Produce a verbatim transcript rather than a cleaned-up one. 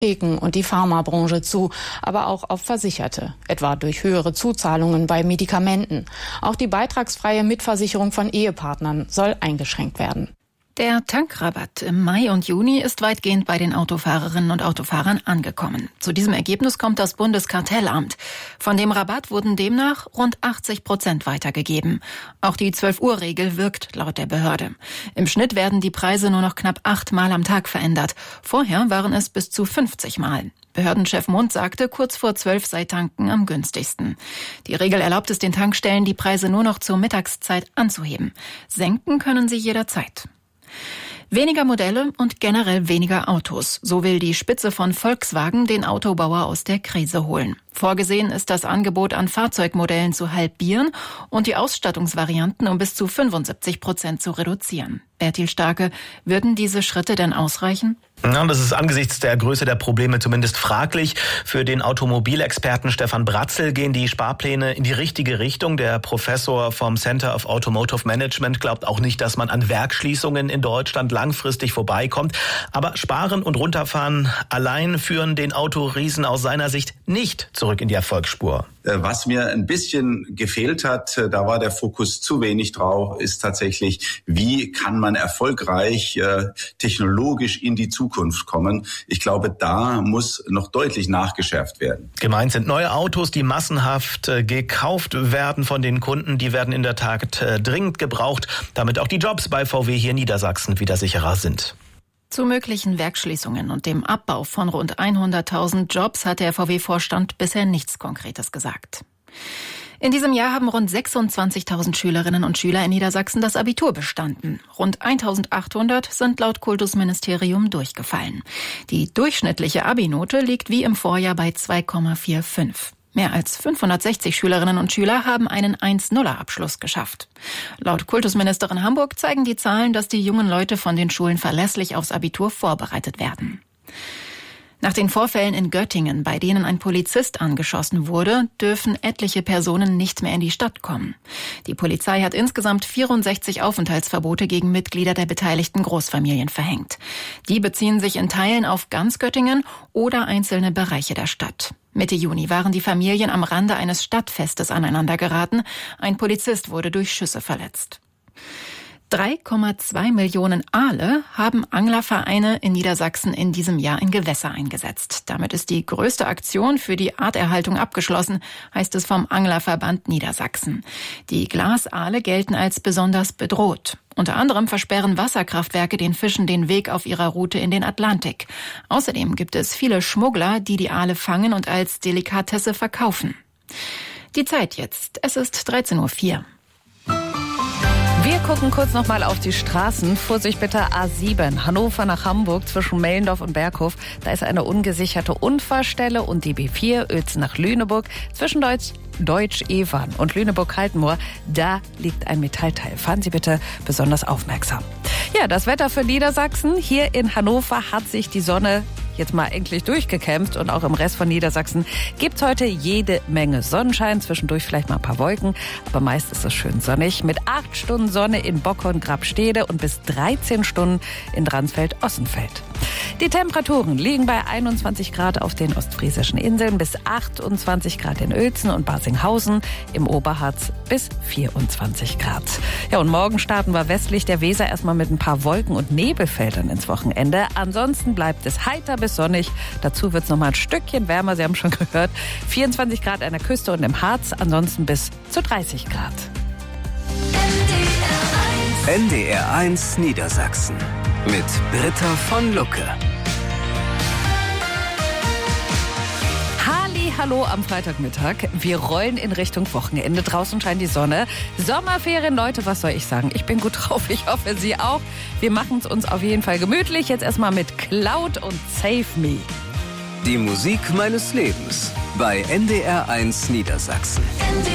und die Pharmabranche zu, aber auch auf Versicherte, etwa durch höhere Zuzahlungen bei Medikamenten. Auch die beitragsfreie Mitversicherung von Ehepartnern soll eingeschränkt werden. Der Tankrabatt im Mai und Juni ist weitgehend bei den Autofahrerinnen und Autofahrern angekommen. Zu diesem Ergebnis kommt das Bundeskartellamt. Von dem Rabatt wurden demnach rund achtzig Prozent weitergegeben. Auch die zwölf-Uhr-Regel wirkt laut der Behörde. Im Schnitt werden die Preise nur noch knapp achtmal am Tag verändert. Vorher waren es bis zu fünfzig Mal. Behördenchef Mund sagte, kurz vor zwölf sei Tanken am günstigsten. Die Regel erlaubt es den Tankstellen, die Preise nur noch zur Mittagszeit anzuheben. Senken können sie jederzeit. Weniger Modelle und generell weniger Autos. So will die Spitze von Volkswagen den Autobauer aus der Krise holen. Vorgesehen ist das Angebot an Fahrzeugmodellen zu halbieren und die Ausstattungsvarianten um bis zu fünfundsiebzig Prozent zu reduzieren. Bertil Starke, würden diese Schritte denn ausreichen? Ja, das ist angesichts der Größe der Probleme zumindest fraglich. Für den Automobilexperten Stefan Bratzel gehen die Sparpläne in die richtige Richtung. Der Professor vom Center of Automotive Management glaubt auch nicht, dass man an Werksschließungen in Deutschland langfristig vorbeikommt. Aber Sparen und Runterfahren allein führen den Autoriesen aus seiner Sicht nicht zurück in die Erfolgsspur. Was mir ein bisschen gefehlt hat, da war der Fokus zu wenig drauf, ist tatsächlich, wie kann man erfolgreich äh, technologisch in die Zukunft kommen. Ich glaube, da muss noch deutlich nachgeschärft werden. Gemeint sind neue Autos, die massenhaft äh, gekauft werden von den Kunden. Die werden in der Tat äh, dringend gebraucht, damit auch die Jobs bei V W hier in Niedersachsen wieder sicherer sind. Zu möglichen Werksschließungen und dem Abbau von rund hunderttausend Jobs hat der V W-Vorstand bisher nichts Konkretes gesagt. In diesem Jahr haben rund sechsundzwanzigtausend Schülerinnen und Schüler in Niedersachsen das Abitur bestanden. Rund eintausendachthundert sind laut Kultusministerium durchgefallen. Die durchschnittliche Abi-Note liegt wie im Vorjahr bei zwei Komma fünfundvierzig. Mehr als fünfhundertsechzig Schülerinnen und Schüler haben einen eins null Abschluss geschafft. Laut Kultusministerin Hamburg zeigen die Zahlen, dass die jungen Leute von den Schulen verlässlich aufs Abitur vorbereitet werden. Nach den Vorfällen in Göttingen, bei denen ein Polizist angeschossen wurde, dürfen etliche Personen nicht mehr in die Stadt kommen. Die Polizei hat insgesamt vierundsechzig Aufenthaltsverbote gegen Mitglieder der beteiligten Großfamilien verhängt. Die beziehen sich in Teilen auf ganz Göttingen oder einzelne Bereiche der Stadt. Mitte Juni waren die Familien am Rande eines Stadtfestes aneinandergeraten. Ein Polizist wurde durch Schüsse verletzt. drei Komma zwei Millionen Aale haben Anglervereine in Niedersachsen in diesem Jahr in Gewässer eingesetzt. Damit ist die größte Aktion für die Arterhaltung abgeschlossen, heißt es vom Anglerverband Niedersachsen. Die Glasaale gelten als besonders bedroht. Unter anderem versperren Wasserkraftwerke den Fischen den Weg auf ihrer Route in den Atlantik. Außerdem gibt es viele Schmuggler, die die Aale fangen und als Delikatesse verkaufen. Die Zeit jetzt. Es ist dreizehn Uhr vier. Wir gucken kurz noch mal auf die Straßen. Vorsicht bitte A sieben, Hannover nach Hamburg zwischen Mellendorf und Berghof. Da ist eine ungesicherte Unfallstelle und die B vier Uelzen nach Lüneburg zwischen Deutsch Deutsch-Evern und Lüneburg-Kaltenmoor. Da liegt ein Metallteil. Fahren Sie bitte besonders aufmerksam. Ja, das Wetter für Niedersachsen. Hier in Hannover hat sich die Sonne jetzt mal endlich durchgekämpft und auch im Rest von Niedersachsen gibt's heute jede Menge Sonnenschein, zwischendurch vielleicht mal ein paar Wolken, aber meist ist es schön sonnig mit acht Stunden Sonne in Bockholm-Grabstede und bis dreizehn Stunden in Dransfeld-Ossenfeld. Die Temperaturen liegen bei einundzwanzig Grad auf den ostfriesischen Inseln, bis achtundzwanzig Grad in Uelzen und Barsinghausen, im Oberharz bis vierundzwanzig Grad. Ja, und morgen starten wir westlich der Weser erstmal mit ein paar Wolken- und Nebelfeldern ins Wochenende. Ansonsten bleibt es heiter bis sonnig. Dazu wird es noch mal ein Stückchen wärmer, Sie haben schon gehört. vierundzwanzig Grad an der Küste und im Harz, ansonsten bis zu dreißig Grad. N D R eins Niedersachsen mit Britta von Lucke. Hallo am Freitagmittag. Wir rollen in Richtung Wochenende. Draußen scheint die Sonne. Sommerferien, Leute, was soll ich sagen? Ich bin gut drauf. Ich hoffe, Sie auch. Wir machen es uns auf jeden Fall gemütlich. Jetzt erstmal mit Cloud und Save Me. Die Musik meines Lebens bei N D R eins Niedersachsen.